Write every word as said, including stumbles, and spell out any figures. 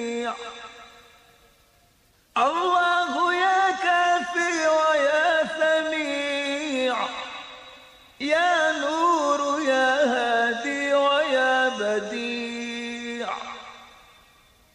الله يا كافي ويا سميع، يا نور يا هادي ويا بديع.